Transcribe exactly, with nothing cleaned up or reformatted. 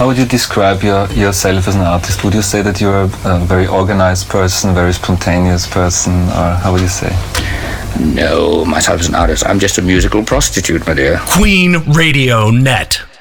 How would you describe your, yourself as an artist? Would you say that you're a, a very organized person, very spontaneous person, or how would you say? No, myself as an artist, I'm just a musical prostitute, my dear. Queen Radio Net.